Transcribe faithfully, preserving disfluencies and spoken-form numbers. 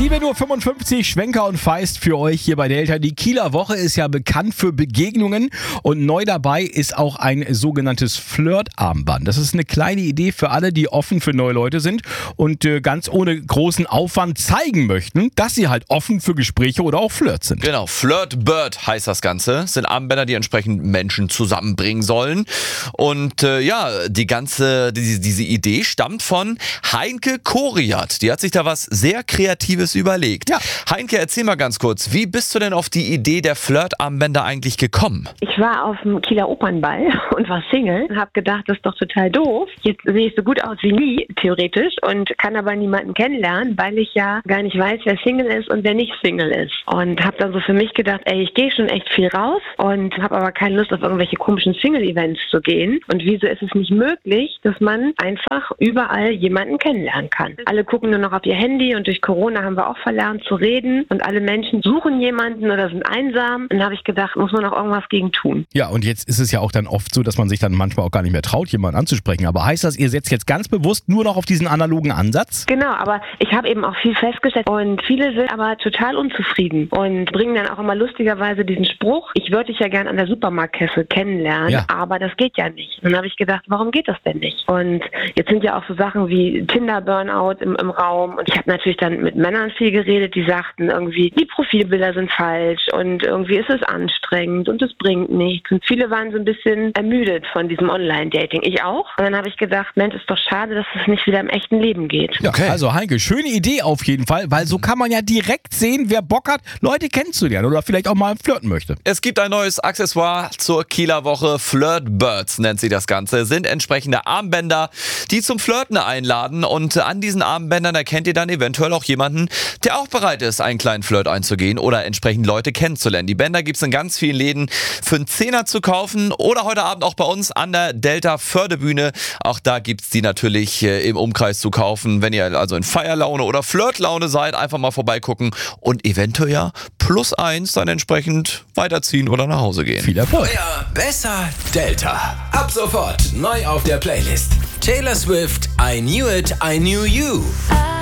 sieben Uhr fünfundfünfzig, Schwenker und Feist für euch hier bei Delta. Die Kieler Woche ist ja bekannt für Begegnungen und neu dabei ist auch ein sogenanntes Flirt-Armband. Das ist eine kleine Idee für alle, die offen für neue Leute sind und äh, ganz ohne großen Aufwand zeigen möchten, dass sie halt offen für Gespräche oder auch Flirt sind. Genau, Flirt-Bird heißt das Ganze. Das sind Armbänder, die entsprechend Menschen zusammenbringen sollen. Und äh, ja, die ganze, die, diese Idee stammt von Heinke Koriat. Die hat sich da was sehr Kreatives überlegt. Ja. Heinke, erzähl mal ganz kurz, wie bist du denn auf die Idee der Flirt-Armbänder eigentlich gekommen? Ich war auf dem Kieler Opernball und war Single und habe gedacht, das ist doch total doof. Jetzt sehe ich so gut aus wie nie, theoretisch, und kann aber niemanden kennenlernen, weil ich ja gar nicht weiß, wer Single ist und wer nicht Single ist. Und habe dann so für mich gedacht, ey, ich gehe schon echt viel raus und habe aber keine Lust, auf irgendwelche komischen Single-Events zu gehen. Und wieso ist es nicht möglich, dass man einfach überall jemanden kennenlernen kann? Alle gucken nur noch auf ihr Handy und durch Corona haben wir auch verlernt zu reden und alle Menschen suchen jemanden oder sind einsam. Dann habe ich gedacht, muss man auch irgendwas gegen tun. Ja, und jetzt ist es ja auch dann oft so, dass man sich dann manchmal auch gar nicht mehr traut, jemanden anzusprechen. Aber heißt das, ihr setzt jetzt ganz bewusst nur noch auf diesen analogen Ansatz? Genau, aber ich habe eben auch viel festgestellt und viele sind aber total unzufrieden und bringen dann auch immer lustigerweise diesen Spruch, ich würde dich ja gern an der Supermarktkasse kennenlernen, ja, aber das geht ja nicht. Und dann habe ich gedacht, warum geht das denn nicht? Und jetzt sind ja auch so Sachen wie Tinder-Burnout im, im Raum und ich habe natürlich dann mit Männern viel geredet, die sagten irgendwie, die Profilbilder sind falsch und irgendwie ist es anstrengend und es bringt nichts. Und viele waren so ein bisschen ermüdet von diesem Online-Dating. Ich auch. Und dann habe ich gedacht, Mensch, ist doch schade, dass es nicht wieder im echten Leben geht. Ja, okay. Also Heinke, schöne Idee auf jeden Fall, weil so kann man ja direkt sehen, wer Bock hat, Leute kennenzulernen oder vielleicht auch mal flirten möchte. Es gibt ein neues Accessoire zur Kieler Woche. Flirt-Birds nennt sie das Ganze. Sind entsprechende Armbänder, die zum Flirten einladen. Und an diesen Armbändern erkennt ihr dann eventuell auch jemanden, der auch bereit ist, einen kleinen Flirt einzugehen oder entsprechend Leute kennenzulernen. Die Bänder gibt es in ganz vielen Läden für einen Zehner zu kaufen oder heute Abend auch bei uns an der Delta Fördebühne. Auch da gibt es die natürlich äh, im Umkreis zu kaufen. Wenn ihr also in Feierlaune oder Flirtlaune seid, einfach mal vorbeigucken und eventuell ja plus eins dann entsprechend weiterziehen oder nach Hause gehen. Viel Erfolg. Euer besser Delta. Ab sofort neu auf der Playlist. Taylor Swift, I Knew It, I Knew You.